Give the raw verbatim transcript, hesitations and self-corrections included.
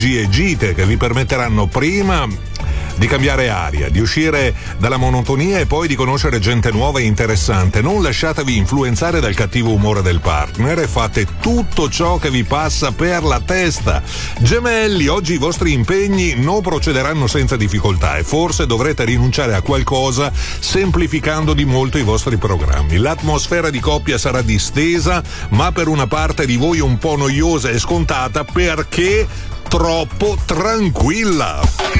e gite che vi permetteranno prima di cambiare aria, di uscire dalla monotonia e poi di conoscere gente nuova e interessante. Non lasciatevi influenzare dal cattivo umore del partner e fate tutto ciò che vi passa per la testa. Gemelli, oggi i vostri impegni non procederanno senza difficoltà e forse dovrete rinunciare a qualcosa semplificando di molto i vostri programmi. L'atmosfera di coppia sarà distesa, ma per una parte di voi un po' noiosa e scontata perché troppo tranquilla.